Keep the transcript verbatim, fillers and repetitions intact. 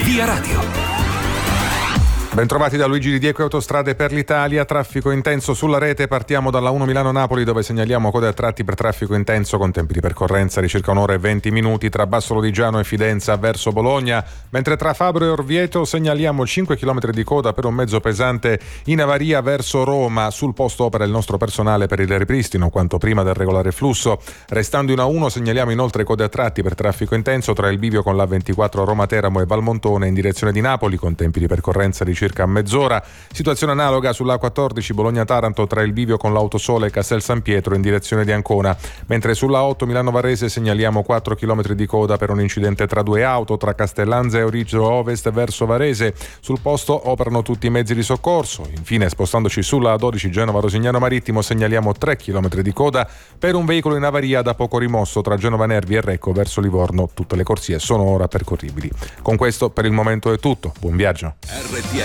Via Radio. Bentrovati da Luigi Di Diego, Autostrade per l'Italia. Traffico intenso sulla rete. Partiamo dalla uno Milano-Napoli, dove segnaliamo code a tratti per traffico intenso con tempi di percorrenza di circa un'ora e venti minuti tra Basso Lodigiano e Fidenza verso Bologna, mentre tra Fabro e Orvieto segnaliamo cinque chilometri di coda per un mezzo pesante in avaria verso Roma. Sul posto opera il nostro personale per il ripristino quanto prima del regolare flusso. Restando in A uno segnaliamo inoltre code a tratti per traffico intenso tra il bivio con l'A ventiquattro Roma Teramo e Valmontone in direzione di Napoli con tempi di percorrenza di circa circa mezz'ora. Situazione analoga sulla quattordici Bologna-Taranto tra il bivio con l'Autosole e Castel San Pietro in direzione di Ancona, mentre sulla otto Milano-Varese segnaliamo quattro chilometri di coda per un incidente tra due auto tra Castellanza e Origio Ovest verso Varese. Sul posto operano tutti i mezzi di soccorso. Infine, spostandoci sulla dodici Genova-Rosignano Marittimo, segnaliamo tre chilometri di coda per un veicolo in avaria da poco rimosso tra Genova Nervi e Recco verso Livorno. Tutte le corsie sono ora percorribili. Con questo per il momento è tutto. Buon viaggio. R T